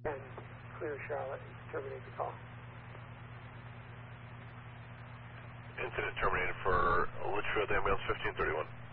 and clear Charlotte, terminate the call. Incident terminated for Litchfield Ambulance 1531.